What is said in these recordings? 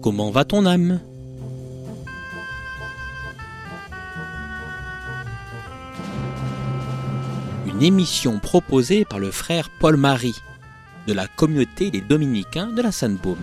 Comment va ton âme ? Une émission proposée par le frère Paul-Marie de la communauté des Dominicains de la Sainte-Baume.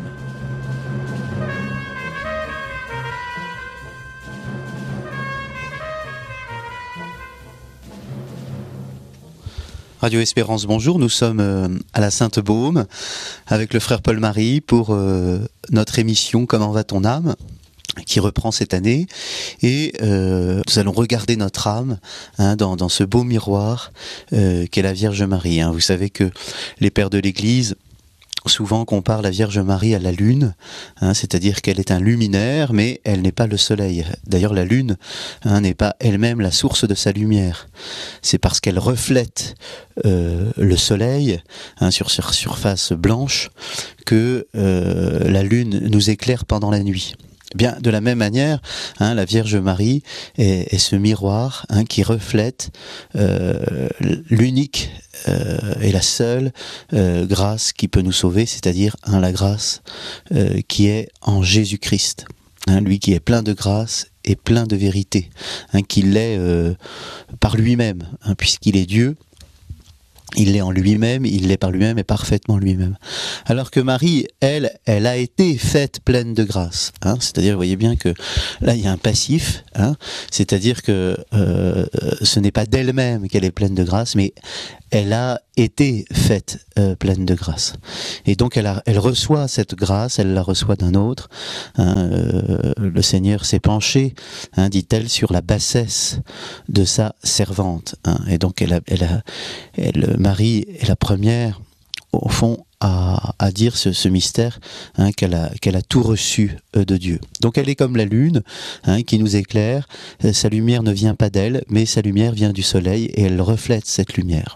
Radio Espérance, bonjour, nous sommes à la Sainte-Baume avec le frère Paul-Marie pour notre émission Comment va ton âme ? Qui reprend cette année, et nous allons regarder notre âme dans ce beau miroir qu'est la Vierge Marie. Vous savez que les pères de l'Église souvent comparent la Vierge Marie à la lune, c'est-à-dire qu'elle est un luminaire, mais elle n'est pas le soleil. D'ailleurs, la lune n'est pas elle-même la source de sa lumière. C'est parce qu'elle reflète le soleil sur sa surface blanche que la lune nous éclaire pendant la nuit. Bien, de la même manière, la Vierge Marie est ce miroir qui reflète l'unique et la seule grâce qui peut nous sauver, c'est-à-dire la grâce qui est en Jésus-Christ. Lui qui est plein de grâce et plein de vérité, qui l'est par lui-même, puisqu'il est Dieu. Il l'est en lui-même, il l'est par lui-même et parfaitement lui-même. Alors que Marie, elle a été faite pleine de grâce. C'est-à-dire, vous voyez bien que là, il y a un passif. C'est-à-dire que ce n'est pas d'elle-même qu'elle est pleine de grâce, mais elle a été faite pleine de grâce. Et donc, elle reçoit cette grâce, elle la reçoit d'un autre. Le Seigneur s'est penché, dit-elle, sur la bassesse de sa servante. Et donc, Marie est la première, au fond, à dire ce mystère qu'elle a tout reçu de Dieu. Donc elle est comme la lune qui nous éclaire. Sa lumière ne vient pas d'elle, mais sa lumière vient du soleil et elle reflète cette lumière.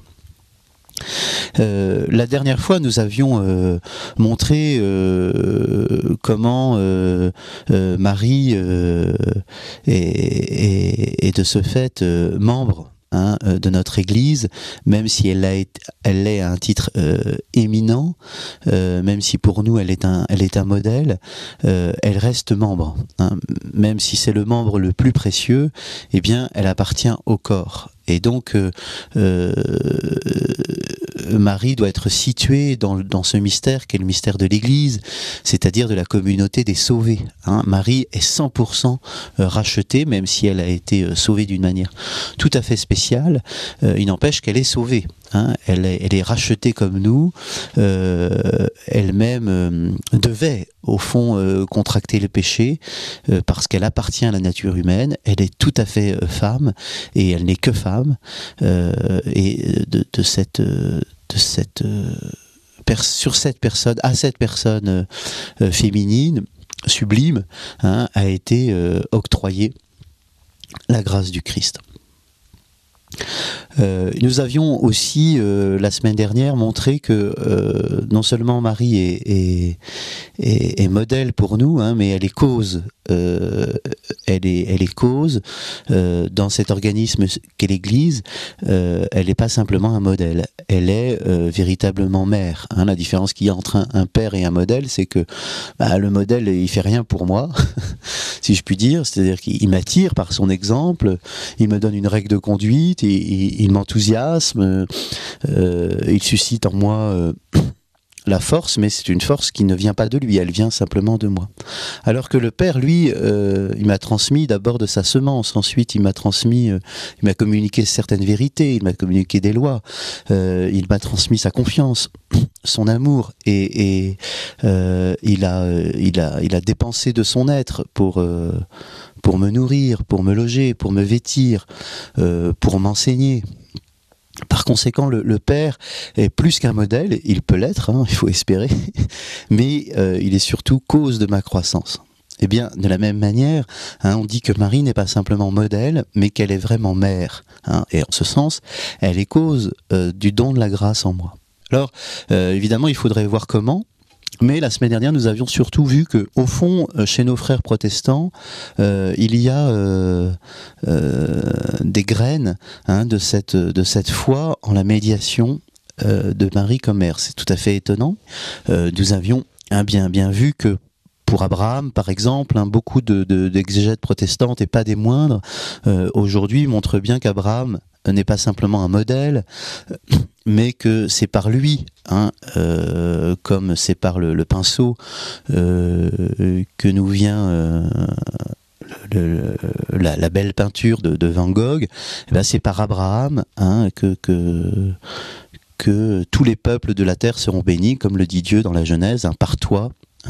La dernière fois, nous avions montré comment Marie est de ce fait membre de notre Église, même si elle est à un titre éminent, même si pour nous elle est un modèle, elle reste membre. Même si c'est le membre le plus précieux, eh bien, elle appartient au corps. Et donc, Marie doit être située dans ce mystère qu'est le mystère de l'Église, c'est-à-dire de la communauté des sauvés. Marie est 100% rachetée, même si elle a été sauvée d'une manière tout à fait spéciale. Il n'empêche qu'elle est sauvée. Elle est rachetée comme nous. Elle-même devait, au fond, contracter le péché parce qu'elle appartient à la nature humaine. Elle est tout à fait femme et elle n'est que femme. Et sur cette personne, à cette personne féminine, sublime, a été octroyée la grâce du Christ. Nous avions aussi la semaine dernière montré que non seulement Marie est modèle pour nous, mais elle est cause. Elle est cause dans cet organisme qu'est l'Église. Elle n'est pas simplement un modèle, elle est véritablement mère. La différence qu'il y a entre un père et un modèle, c'est que le modèle il fait rien pour moi, si je puis dire. C'est-à-dire qu'il m'attire par son exemple, il me donne une règle de conduite, il m'enthousiasme, il suscite en moi la force, mais c'est une force qui ne vient pas de lui, elle vient simplement de moi. Alors que le Père, lui, il m'a transmis d'abord de sa semence, ensuite il m'a communiqué certaines vérités, il m'a communiqué des lois, il m'a transmis sa confiance, son amour, et il a dépensé de son être pour me nourrir, pour me loger, pour me vêtir, pour m'enseigner. Par conséquent, le Père est plus qu'un modèle, il peut l'être, il faut espérer, mais il est surtout cause de ma croissance. Eh bien, de la même manière, on dit que Marie n'est pas simplement modèle, mais qu'elle est vraiment mère. Et en ce sens, elle est cause du don de la grâce en moi. Alors, évidemment, il faudrait voir comment. Mais la semaine dernière, nous avions surtout vu que, au fond, chez nos frères protestants, il y a des graines de cette foi en la médiation de Marie comme mère. C'est tout à fait étonnant. Nous avions bien vu que pour Abraham, par exemple, beaucoup d'exégètes protestantes, et pas des moindres, aujourd'hui montrent bien qu'Abraham n'est pas simplement un modèle, mais que c'est par lui, comme c'est par le pinceau que nous vient la belle peinture de Van Gogh. C'est par Abraham que tous les peuples de la terre seront bénis, comme le dit Dieu dans la Genèse, par toi,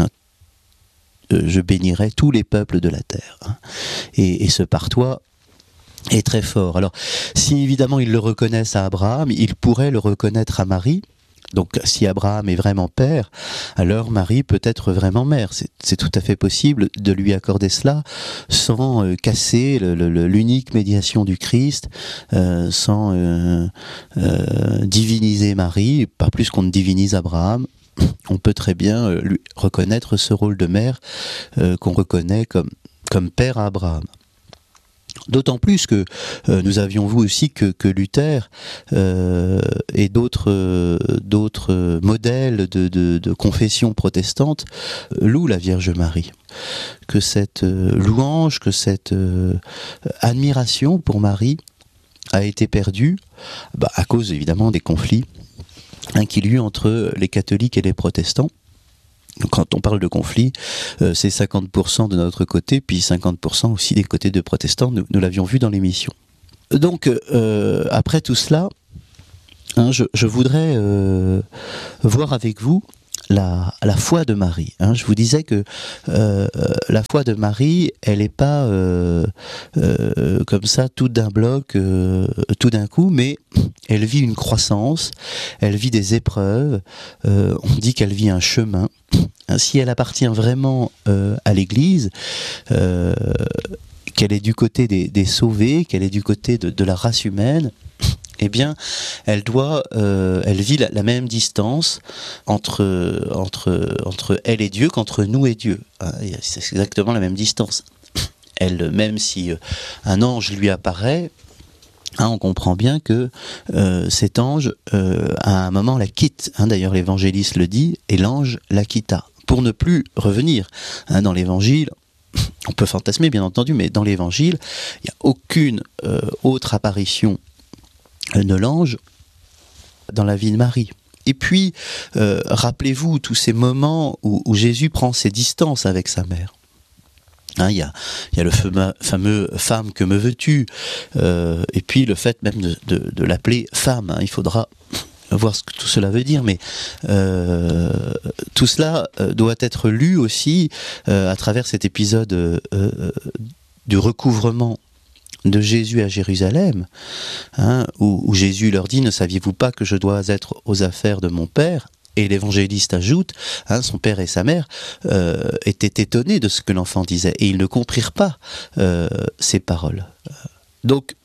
je bénirai tous les peuples de la terre. Et ce par toi est très fort. Alors, si évidemment ils le reconnaissent à Abraham, ils pourraient le reconnaître à Marie. Donc, si Abraham est vraiment père, alors Marie peut être vraiment mère. C'est tout à fait possible de lui accorder cela sans casser l'unique médiation du Christ, sans diviniser Marie, pas plus qu'on ne divinise Abraham. On peut très bien lui reconnaître ce rôle de mère qu'on reconnaît comme père à Abraham. D'autant plus que nous avions vu aussi que Luther et d'autres modèles de confession protestante louent la Vierge Marie. Que cette louange, que cette admiration pour Marie a été perdue à cause évidemment des conflits qu'il y a eu entre les catholiques et les protestants. Quand on parle de conflit, c'est 50% de notre côté, puis 50% aussi des côtés de protestants, nous l'avions vu dans l'émission. Donc, après tout cela, je voudrais voir avec vous la foi de Marie. Je vous disais que la foi de Marie, elle n'est pas comme ça, tout d'un bloc, tout d'un coup, mais elle vit une croissance, elle vit des épreuves, on dit qu'elle vit un chemin. Si elle appartient vraiment à l'Église, qu'elle est du côté des sauvés, qu'elle est du côté de la race humaine, eh bien, elle vit la même distance entre elle et Dieu qu'entre nous et Dieu. C'est exactement la même distance. Elle, même si un ange lui apparaît, on comprend bien que cet ange, à un moment, la quitte. D'ailleurs, l'évangéliste le dit, et l'ange la quitta, pour ne plus revenir. Dans l'évangile, on peut fantasmer, bien entendu, mais dans l'évangile, il n'y a aucune autre apparition de l'ange dans la vie de Marie. Et puis, rappelez-vous tous ces moments où Jésus prend ses distances avec sa mère. Il y a le fameux « femme, que me veux-tu » et puis le fait même de l'appeler femme. Il faudra voir ce que tout cela veut dire, mais tout cela doit être lu aussi à travers cet épisode du recouvrement de Jésus à Jérusalem, où Jésus leur dit « Ne saviez-vous pas que je dois être aux affaires de mon Père ?» Et l'évangéliste ajoute, son père et sa mère étaient étonnés de ce que l'enfant disait, et ils ne comprirent pas ces paroles. Donc,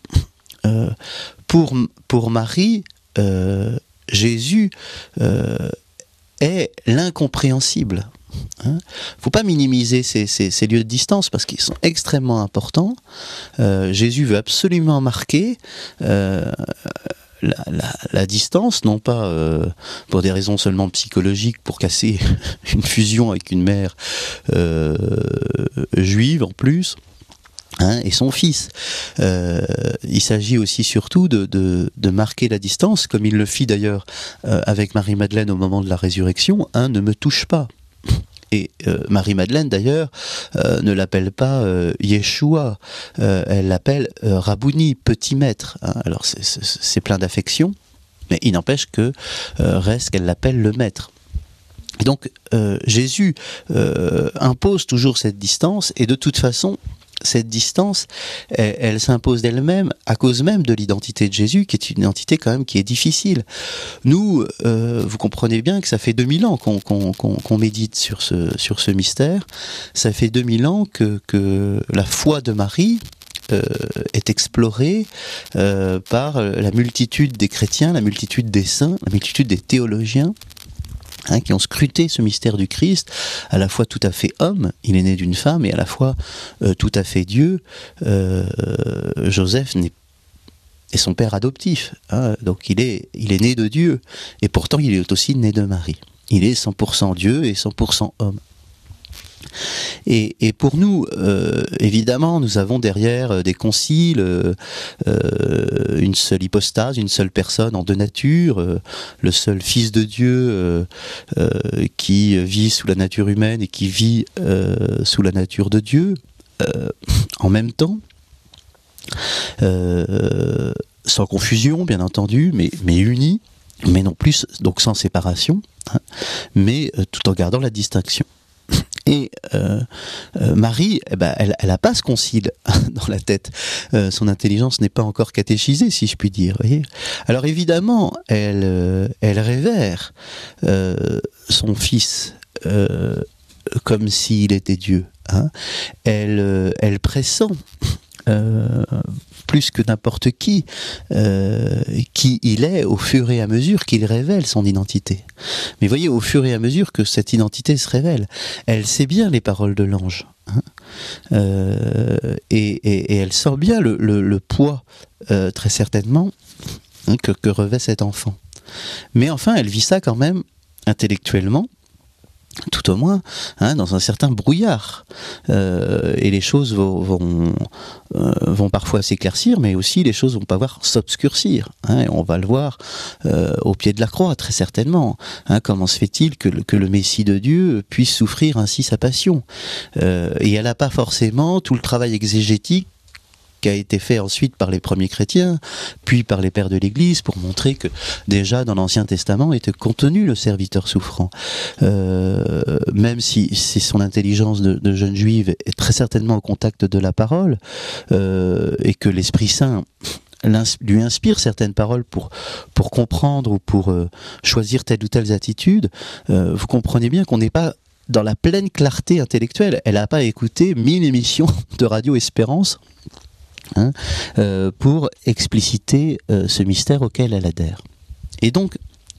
pour Marie, Jésus est l'incompréhensible. Faut pas minimiser ces lieux de distance parce qu'ils sont extrêmement importants. Jésus veut absolument marquer la distance, non pas pour des raisons seulement psychologiques, pour casser une fusion avec une mère juive en plus, et son fils. Il s'agit aussi surtout de marquer la distance, comme il le fit d'ailleurs avec Marie-Madeleine au moment de la résurrection, ne me touche pas. Et Marie-Madeleine, d'ailleurs, ne l'appelle pas Yeshua, elle l'appelle Rabouni, petit maître. Alors c'est plein d'affection, mais il n'empêche que reste qu'elle l'appelle le maître. Et donc Jésus impose toujours cette distance, et de toute façon, cette distance, elle s'impose d'elle-même à cause même de l'identité de Jésus, qui est une identité quand même qui est difficile. Nous, vous comprenez bien que ça fait 2000 ans qu'on médite sur ce mystère. Ça fait 2000 ans que la foi de Marie est explorée par la multitude des chrétiens, la multitude des saints, la multitude des théologiens, qui ont scruté ce mystère du Christ, à la fois tout à fait homme, il est né d'une femme, et à la fois tout à fait Dieu. Joseph est son père adoptif, donc il est né de Dieu, et pourtant il est aussi né de Marie. Il est 100% Dieu et 100% homme. Et pour nous, évidemment, nous avons derrière des conciles, une seule hypostase, une seule personne en deux natures, le seul Fils de Dieu qui vit sous la nature humaine et qui vit sous la nature de Dieu en même temps, sans confusion, bien entendu, mais unis, mais non plus, donc sans séparation, hein, mais tout en gardant la distinction. Et Marie, elle n'a pas ce concile dans la tête. Son intelligence n'est pas encore catéchisée, si je puis dire. Voyez. Alors évidemment, elle révère son fils comme s'il était Dieu. Hein. Elle pressent plus que n'importe qui il est au fur et à mesure qu'il révèle son identité. Mais voyez, au fur et à mesure que cette identité se révèle, elle sait bien les paroles de l'ange. Hein, et elle sent bien le poids, très certainement, hein, que revêt cet enfant. Mais enfin, elle vit ça quand même intellectuellement, tout au moins, hein, dans un certain brouillard. Et les choses vont parfois s'éclaircir, mais aussi les choses vont pouvoir s'obscurcir. Hein, et on va le voir au pied de la croix, très certainement. Hein, comment se fait-il que le Messie de Dieu puisse souffrir ainsi sa passion ? Et elle n'a pas forcément tout le travail exégétique qui a été fait ensuite par les premiers chrétiens, puis par les pères de l'Église, pour montrer que déjà dans l'Ancien Testament était contenu le serviteur souffrant. Même si son intelligence de jeune juive est très certainement au contact de la parole, et que l'Esprit Saint lui inspire certaines paroles pour comprendre ou pour choisir telle ou telle attitude, vous comprenez bien qu'on n'est pas dans la pleine clarté intellectuelle. Elle n'a pas écouté 1000 émissions de Radio Espérance, hein, pour expliciter ce mystère auquel elle adhère. Et donc,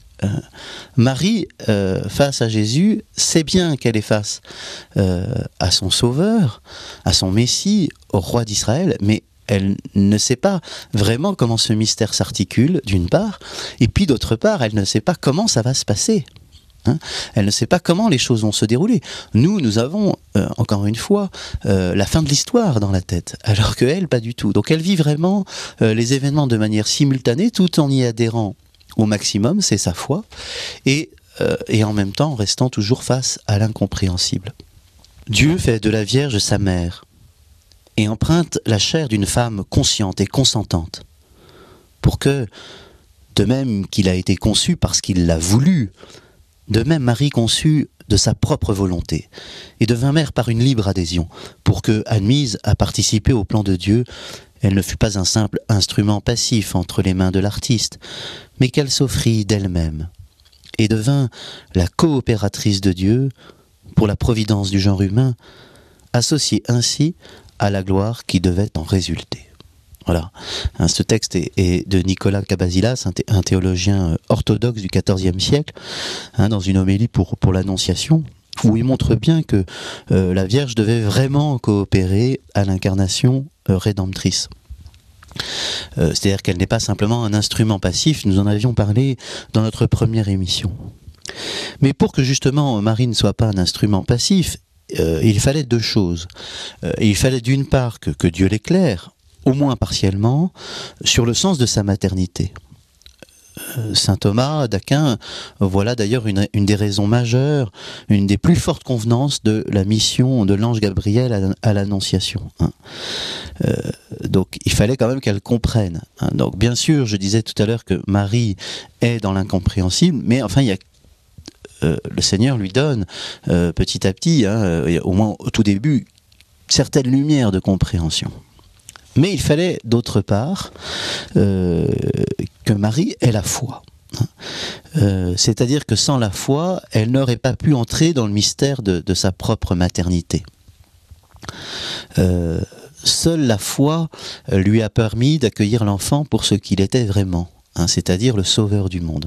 Marie, face à Jésus, sait bien qu'elle est face à son Sauveur, à son Messie, au roi d'Israël, mais elle ne sait pas vraiment comment ce mystère s'articule, d'une part, et puis d'autre part, elle ne sait pas comment ça va se passer. Hein, elle ne sait pas comment les choses vont se dérouler. Nous avons, encore une fois, la fin de l'histoire dans la tête, alors qu'elle, pas du tout. Donc elle vit vraiment les événements de manière simultanée, tout en y adhérant au maximum, c'est sa foi, et en même temps en restant toujours face à l'incompréhensible. Dieu fait de la Vierge sa mère, et emprunte la chair d'une femme consciente et consentante, pour que, de même qu'il a été conçu parce qu'il l'a voulu, de même Marie conçut de sa propre volonté, et devint mère par une libre adhésion, pour que, admise à participer au plan de Dieu, elle ne fut pas un simple instrument passif entre les mains de l'artiste, mais qu'elle s'offrit d'elle-même, et devint la coopératrice de Dieu pour la providence du genre humain, associée ainsi à la gloire qui devait en résulter. Voilà. Ce texte est de Nicolas Cabasilas, un théologien orthodoxe du XIVe siècle, dans une homélie pour l'Annonciation, où il montre bien que la Vierge devait vraiment coopérer à l'incarnation rédemptrice. C'est-à-dire qu'elle n'est pas simplement un instrument passif, nous en avions parlé dans notre première émission. Mais pour que justement Marie ne soit pas un instrument passif, il fallait deux choses. Il fallait d'une part que Dieu l'éclaire, au moins partiellement, sur le sens de sa maternité. Saint Thomas d'Aquin, voilà d'ailleurs une des raisons majeures, une des plus fortes convenances de la mission de l'ange Gabriel à l'Annonciation. Donc il fallait quand même qu'elle comprenne. Donc bien sûr, je disais tout à l'heure que Marie est dans l'incompréhensible, mais enfin il y a le Seigneur lui donne petit à petit, au moins au tout début, certaines lumières de compréhension. Mais il fallait d'autre part que Marie ait la foi. C'est-à-dire que sans la foi, elle n'aurait pas pu entrer dans le mystère de sa propre maternité. Seule la foi lui a permis d'accueillir l'enfant pour ce qu'il était vraiment, c'est-à-dire le sauveur du monde.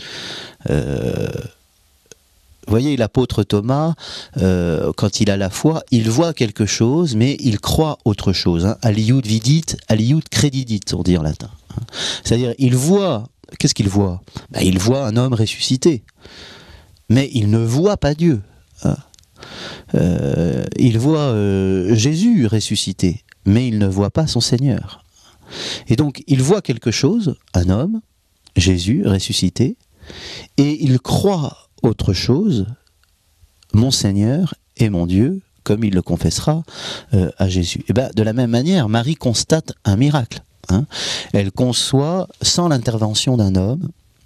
Vous voyez, l'apôtre Thomas, quand il a la foi, il voit quelque chose, mais il croit autre chose. Aliud vidit, aliud credidit, on dit en latin. C'est-à-dire, il voit, qu'est-ce qu'il voit ? Il voit un homme ressuscité, mais il ne voit pas Dieu. Il voit Jésus ressuscité, mais il ne voit pas son Seigneur. Et donc, il voit quelque chose, un homme, Jésus ressuscité, et il croit autre chose, mon Seigneur et mon Dieu, comme il le confessera à Jésus. Et bien, de la même manière, Marie constate un miracle. Elle conçoit sans l'intervention d'un homme.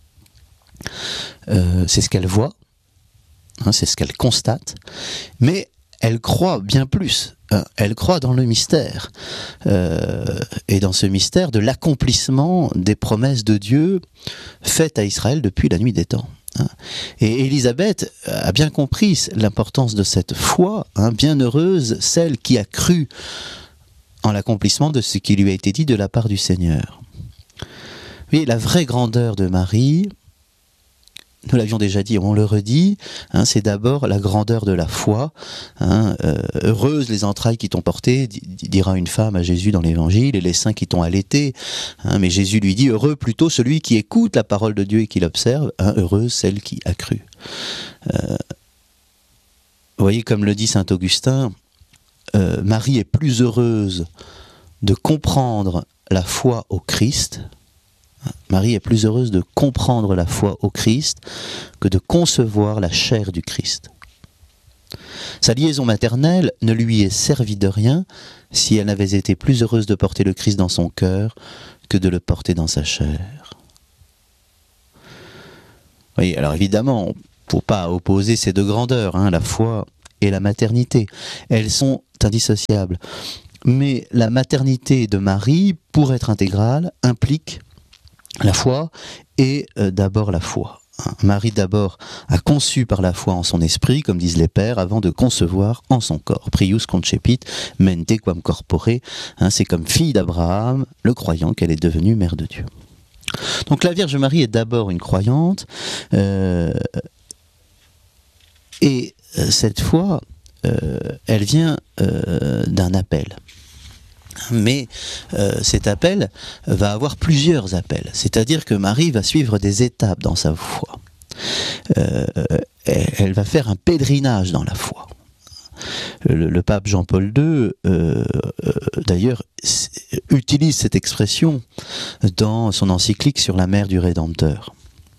C'est ce qu'elle voit, c'est ce qu'elle constate, mais elle croit bien plus. Elle croit dans le mystère, et dans ce mystère de l'accomplissement des promesses de Dieu faites à Israël depuis la nuit des temps. Et Élisabeth a bien compris l'importance de cette foi, bienheureuse celle qui a cru en l'accomplissement de ce qui lui a été dit de la part du Seigneur. Oui, la vraie grandeur de Marie, nous l'avions déjà dit, on le redit, c'est d'abord la grandeur de la foi. Heureuses les entrailles qui t'ont porté, dira une femme à Jésus dans l'Évangile, et les seins qui t'ont allaité. Mais Jésus lui dit, heureux plutôt celui qui écoute la parole de Dieu et qui l'observe, heureuse celle qui a cru. Vous voyez, comme le dit saint Augustin, Marie est plus heureuse de comprendre la foi au Christ. Marie est plus heureuse de comprendre la foi au Christ que de concevoir la chair du Christ. Sa liaison maternelle ne lui est servie de rien si elle n'avait été plus heureuse de porter le Christ dans son cœur que de le porter dans sa chair. Oui, alors évidemment, il ne faut pas opposer ces deux grandeurs, la foi et la maternité. Elles sont indissociables. Mais la maternité de Marie, pour être intégrale, implique la foi et d'abord la foi. Marie d'abord a conçu par la foi en son esprit, comme disent les pères, avant de concevoir en son corps. Prius concepit, mente quam corpore. C'est comme fille d'Abraham, le croyant, qu'elle est devenue mère de Dieu. Donc la Vierge Marie est d'abord une croyante, et cette foi, elle vient d'un appel. Mais cet appel va avoir plusieurs appels. C'est-à-dire que Marie va suivre des étapes dans sa foi. Elle va faire un pèlerinage dans la foi. Le pape Jean-Paul II, d'ailleurs, utilise cette expression dans son encyclique sur la mère du Rédempteur.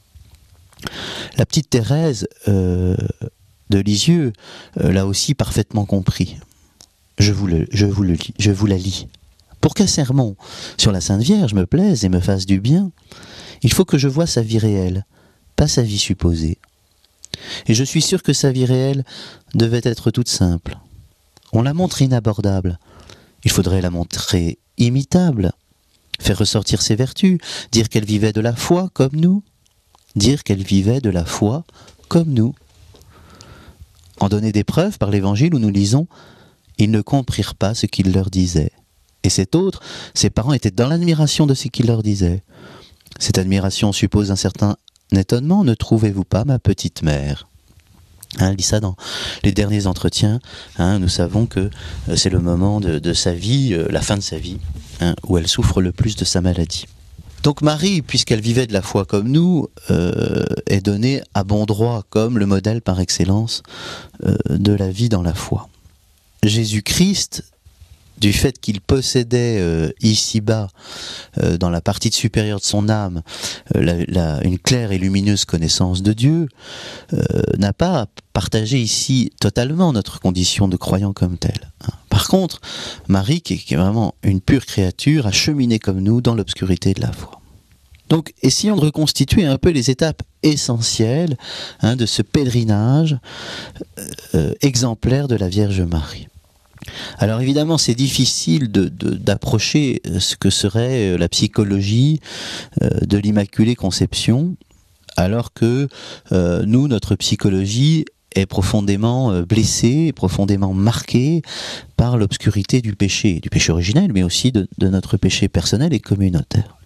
La petite Thérèse de Lisieux l'a aussi parfaitement compris. Je vous la lis. Pour qu'un sermon sur la Sainte Vierge me plaise et me fasse du bien, il faut que je voie sa vie réelle, pas sa vie supposée. Et je suis sûr que sa vie réelle devait être toute simple. On la montre inabordable. Il faudrait la montrer imitable, faire ressortir ses vertus, dire qu'elle vivait de la foi comme nous, dire qu'elle vivait de la foi comme nous. En donner des preuves par l'Évangile où nous lisons « Ils ne comprirent pas ce qu'il leur disait ». Et cet autre, ses parents étaient dans l'admiration de ce qu'il leur disait. Cette admiration suppose un certain étonnement, ne trouvez-vous pas, ma petite mère ? Elle dit ça dans les derniers entretiens. Nous savons que c'est le moment de sa vie, la fin de sa vie, où elle souffre le plus de sa maladie. Donc Marie, puisqu'elle vivait de la foi comme nous, est donnée à bon droit comme le modèle par excellence de la vie dans la foi. Jésus-Christ, du fait qu'il possédait ici-bas, dans la partie supérieure de son âme, une claire et lumineuse connaissance de Dieu, n'a pas partagé ici totalement notre condition de croyant comme tel. Par contre, Marie, qui est vraiment une pure créature, a cheminé comme nous dans l'obscurité de la foi. Donc, essayons de reconstituer un peu les étapes essentielles de ce pèlerinage exemplaire de la Vierge Marie. Alors évidemment, c'est difficile d'approcher ce que serait la psychologie de l'Immaculée Conception, alors que nous, notre psychologie est profondément blessée, profondément marquée par l'obscurité du péché originel, mais aussi de notre péché personnel et communautaire.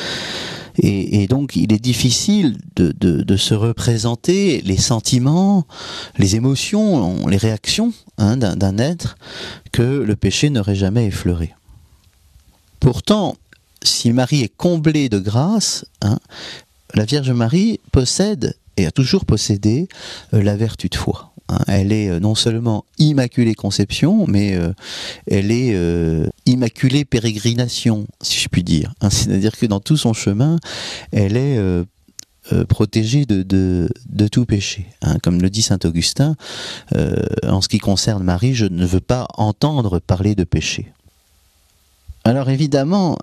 Et donc il est difficile de se représenter les sentiments, les émotions, les réactions d'un être que le péché n'aurait jamais effleuré. Pourtant, si Marie est comblée de grâce, la Vierge Marie possède et a toujours possédé la vertu de foi. Elle est non seulement Immaculée Conception, mais elle est Immaculée Pérégrination, si je puis dire. C'est-à-dire que dans tout son chemin, elle est protégée de tout péché. Comme le dit saint Augustin, en ce qui concerne Marie, je ne veux pas entendre parler de péché. Alors évidemment,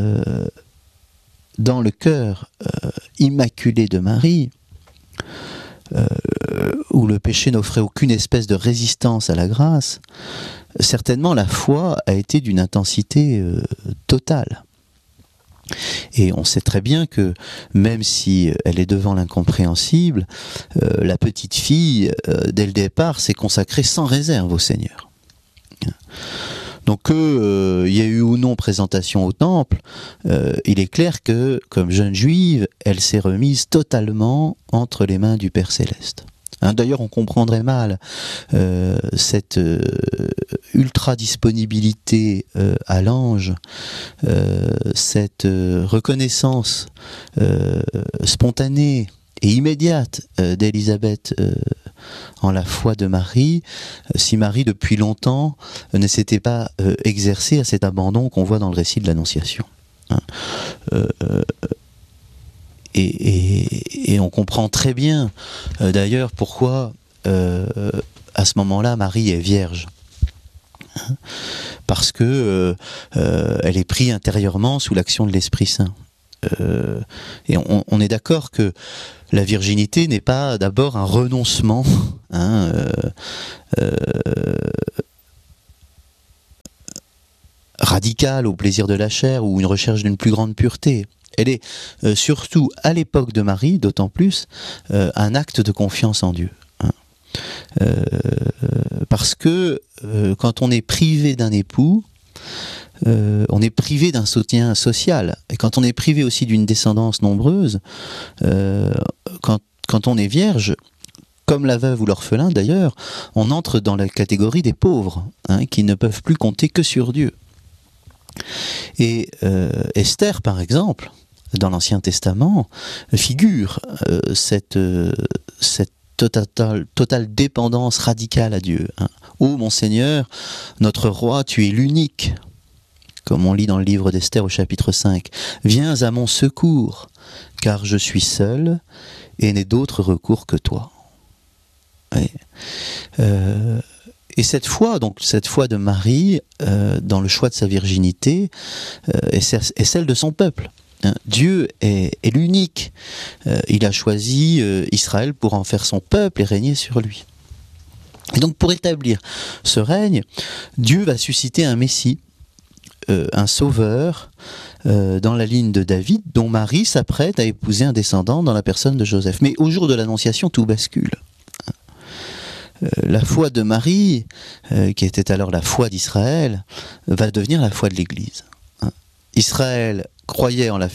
dans le cœur immaculé de Marie, où le péché n'offrait aucune espèce de résistance à la grâce, certainement la foi a été d'une intensité totale. Et on sait très bien que même si elle est devant l'incompréhensible, la petite fille, dès le départ, s'est consacrée sans réserve au Seigneur. Donc qu'il y a eu ou non présentation au temple, il est clair que, comme jeune juive, elle s'est remise totalement entre les mains du Père Céleste. D'ailleurs, on comprendrait mal cette ultra-disponibilité à l'ange, cette reconnaissance spontanée et immédiate d'Élisabeth en la foi de Marie, si Marie depuis longtemps ne s'était pas exercée à cet abandon qu'on voit dans le récit de l'Annonciation. Et on comprend très bien d'ailleurs pourquoi à ce moment-là Marie est vierge. Parce que elle est prise intérieurement sous l'action de l'Esprit Saint. Et on est d'accord que la virginité n'est pas d'abord un renoncement radical au plaisir de la chair ou une recherche d'une plus grande pureté. Elle est surtout, à l'époque de Marie, d'autant plus, un acte de confiance en Dieu. Parce que quand on est privé d'un époux, on est privé d'un soutien social. Et quand on est privé aussi d'une descendance nombreuse, quand on est vierge, comme la veuve ou l'orphelin d'ailleurs, on entre dans la catégorie des pauvres, qui ne peuvent plus compter que sur Dieu. Et Esther, par exemple, dans l'Ancien Testament, figure cette totale dépendance radicale à Dieu. Ô mon Seigneur, notre roi, tu es l'unique. Comme on lit dans le livre d'Esther au chapitre 5. Viens à mon secours, car je suis seul et n'ai d'autre recours que toi. Et cette foi de Marie, dans le choix de sa virginité, est celle de son peuple. Dieu est l'unique. Il a choisi Israël pour en faire son peuple et régner sur lui. Et donc pour établir ce règne, Dieu va susciter un Messie, un sauveur dans la ligne de David, dont Marie s'apprête à épouser un descendant dans la personne de Joseph. Mais au jour de l'Annonciation, tout bascule. La foi de Marie, qui était alors la foi d'Israël, va devenir la foi de l'Église. Israël croyait en la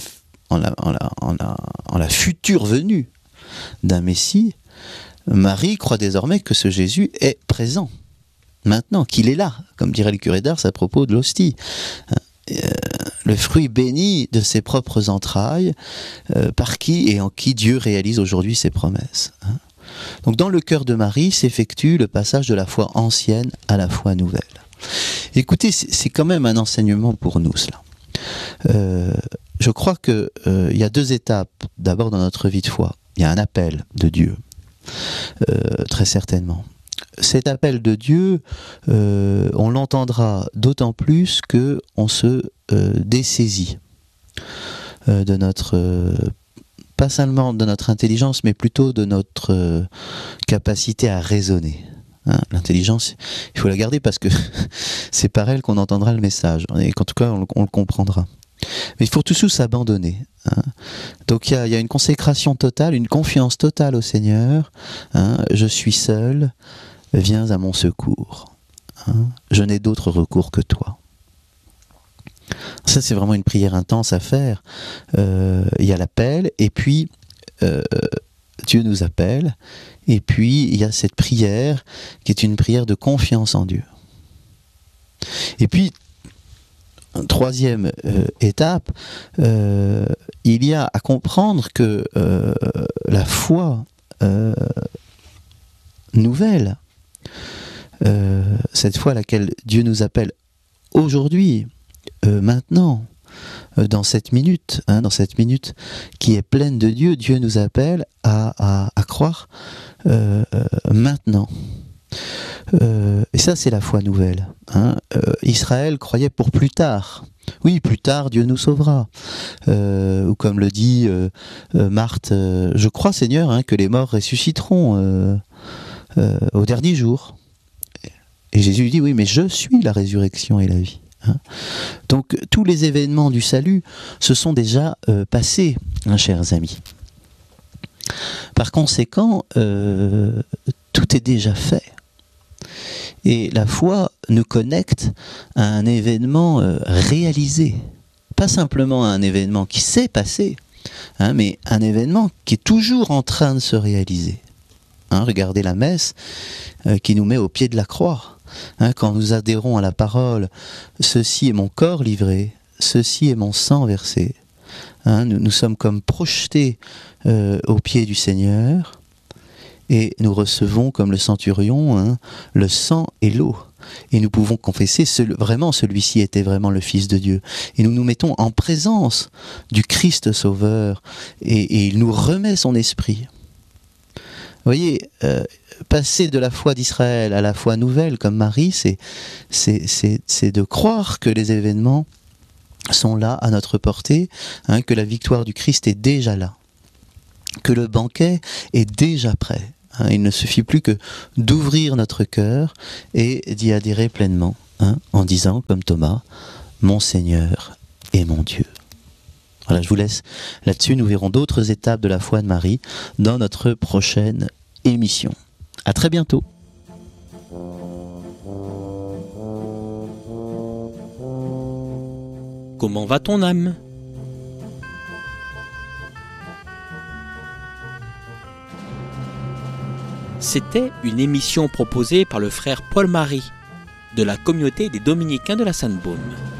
future venue d'un Messie. Marie croit désormais que ce Jésus est présent, maintenant, qu'il est là, comme dirait le curé d'Ars à propos de l'hostie. Le fruit béni de ses propres entrailles, par qui et en qui Dieu réalise aujourd'hui ses promesses. Donc dans le cœur de Marie s'effectue le passage de la foi ancienne à la foi nouvelle. Écoutez, c'est quand même un enseignement pour nous, cela. Je crois qu'il y a deux étapes, d'abord dans notre vie de foi. Il y a un appel de Dieu, très certainement. Cet appel de Dieu, on l'entendra d'autant plus qu'on se dessaisit de notre... pas seulement de notre intelligence, mais plutôt de notre capacité à raisonner. L'intelligence, il faut la garder parce que c'est par elle qu'on entendra le message, et qu'en tout cas on le comprendra. Mais il faut tout s'abandonner. Donc il y a une consécration totale, une confiance totale au Seigneur. Je suis seul, viens à mon secours. Je n'ai d'autre recours que toi. Ça, c'est vraiment une prière intense à faire. Il y a l'appel, et puis Dieu nous appelle, et puis il y a cette prière qui est une prière de confiance en Dieu. Et puis, troisième étape, il y a à comprendre que la foi nouvelle cette foi à laquelle Dieu nous appelle aujourd'hui, maintenant, dans cette minute qui est pleine de Dieu. Dieu nous appelle à croire maintenant. Et ça, c'est la foi nouvelle. Israël croyait pour plus tard. Oui, plus tard, Dieu nous sauvera. Ou comme le dit Marthe, je crois, Seigneur, que les morts ressusciteront au dernier jour. Et Jésus lui dit, oui, mais je suis la résurrection et la vie. Donc, tous les événements du salut se sont déjà passés, chers amis. Par conséquent, tout est déjà fait. Et la foi nous connecte à un événement réalisé. Pas simplement à un événement qui s'est passé, mais un événement qui est toujours en train de se réaliser. Regardez la messe qui nous met au pied de la croix. Quand nous adhérons à la parole, ceci est mon corps livré, ceci est mon sang versé. Nous sommes comme projetés au pied du Seigneur et nous recevons comme le centurion le sang et l'eau. Et nous pouvons confesser vraiment celui-ci était vraiment le Fils de Dieu. Et nous nous mettons en présence du Christ Sauveur et il nous remet son esprit. Vous voyez, passer de la foi d'Israël à la foi nouvelle comme Marie, c'est de croire que les événements sont là à notre portée, que la victoire du Christ est déjà là, que le banquet est déjà prêt. Il ne suffit plus que d'ouvrir notre cœur et d'y adhérer pleinement, en disant comme Thomas, mon Seigneur et mon Dieu. Voilà, je vous laisse là-dessus. Nous verrons d'autres étapes de la foi de Marie dans notre prochaine émission. À très bientôt. Comment va ton âme ? C'était une émission proposée par le frère Paul Marie de la communauté des Dominicains de la Sainte-Baume.